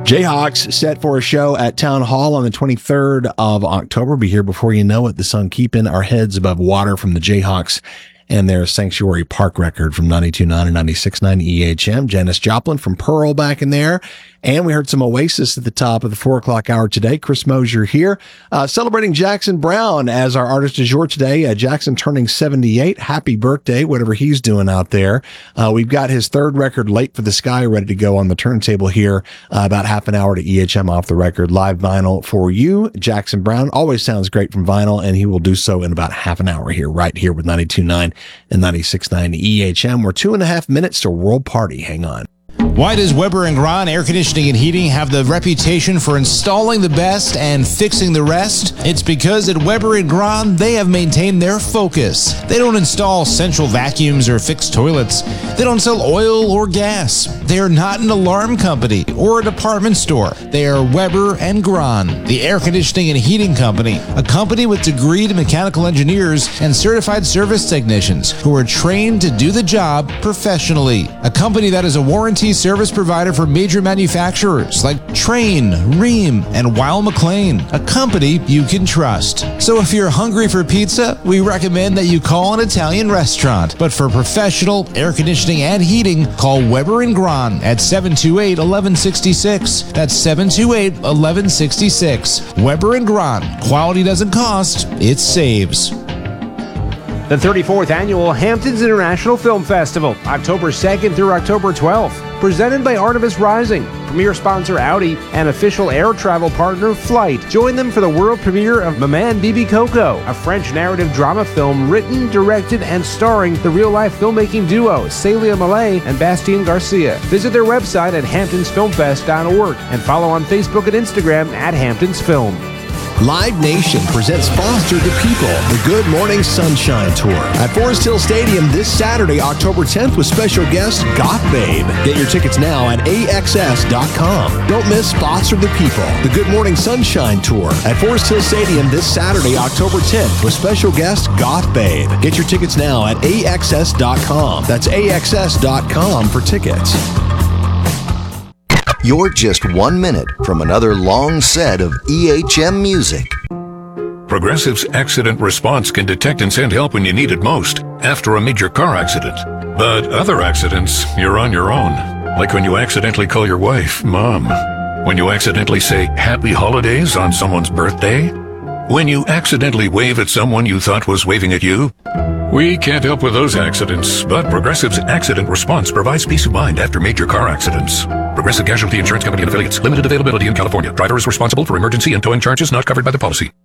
Jayhawks set for a show at Town Hall on the 23rd of October. Be here before you know it. The Sun keeping our heads above water from the Jayhawks and their Sanctuary Park record from 92.9 and 96.9 EHM. Janis Joplin from Pearl back in there. And we heard some Oasis at the top of the 4 o'clock hour today. Chris Mosier here, celebrating Jackson Browne as our artist du jour today. Jackson turning 78. Happy birthday, whatever he's doing out there. We've got his third record, Late for the Sky, ready to go on the turntable here. About half an hour to EHM off the record. Live vinyl for you. Jackson Browne always sounds great from vinyl, and he will do so in about half an hour here, right here with 92.9 and 96.9 EHM. We're 2.5 minutes to World Party. Hang on. Why does Weber & Grahn Air Conditioning and Heating have the reputation for installing the best and fixing the rest? It's because at Weber & Grahn, they have maintained their focus. They don't install central vacuums or fix toilets. They don't sell oil or gas. They are not an alarm company or a department store. They are Weber & Grahn, the air conditioning and heating company, a company with degreed mechanical engineers and certified service technicians who are trained to do the job professionally. A company that is a warranty service provider for major manufacturers like Trane, Rheem, and Weil-McLean, a company you can trust. So if you're hungry for pizza, we recommend that you call an Italian restaurant. But for professional air conditioning and heating, call Weber & Grahn at 728-1166. That's 728-1166. Weber & Grahn. Quality doesn't cost, it saves. The 34th Annual Hamptons International Film Festival, October 2nd through October 12th. Presented by Artemis Rising, premier sponsor Audi, and official air travel partner Flight. Join them for the world premiere of Maman Bibi Coco, a French narrative drama film written, directed, and starring the real-life filmmaking duo Celia Malay and Bastien Garcia. Visit their website at hamptonsfilmfest.org and follow on Facebook and Instagram at Hamptons Film. Live Nation presents Foster the People, the Good Morning Sunshine Tour at Forest Hill Stadium this Saturday, October 10th, with special guest Goth Babe. Get your tickets now at AXS.com. Don't miss Foster the People, the Good Morning Sunshine Tour at Forest Hill Stadium this Saturday, October 10th, with special guest Goth Babe. Get your tickets now at AXS.com. That's AXS.com for tickets. You're just 1 minute from another long set of EHM music. Progressive's accident response can detect and send help when you need it most, after a major car accident. But other accidents, you're on your own. Like when you accidentally call your wife Mom. When you accidentally say Happy Holidays on someone's birthday. When you accidentally wave at someone you thought was waving at you. We can't help with those accidents, but Progressive's accident response provides peace of mind after major car accidents. Progressive Casualty Insurance Company and Affiliates. Limited availability in California. Driver is responsible for emergency and towing charges not covered by the policy.